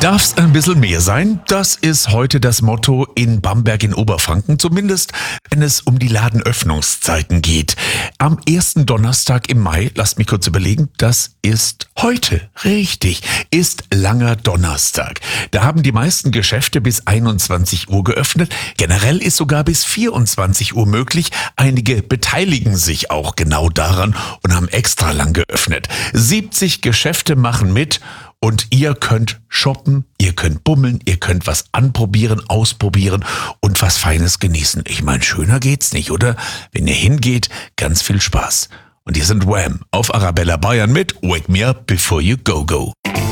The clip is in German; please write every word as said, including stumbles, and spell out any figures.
Darf's ein bisschen mehr sein? Das ist heute das Motto in Bamberg in Oberfranken, zumindest wenn es um die Ladenöffnungszeiten geht. Am ersten Donnerstag im Mai, lasst mich kurz überlegen, das ist heute, richtig, ist langer Donnerstag. Da haben die meisten Geschäfte bis einundzwanzig Uhr geöffnet. Generell ist sogar bis vierundzwanzig Uhr möglich. Einige beteiligen sich auch genau daran und haben extra lang geöffnet. siebzig Geschäfte machen mit. Und ihr könnt shoppen, ihr könnt bummeln, ihr könnt was anprobieren, ausprobieren und was Feines genießen. Ich meine, schöner geht's nicht, oder? Wenn ihr hingeht, ganz viel Spaß. Und hier sind Wham! Auf Arabella Bayern mit Wake Me Up Before You Go Go.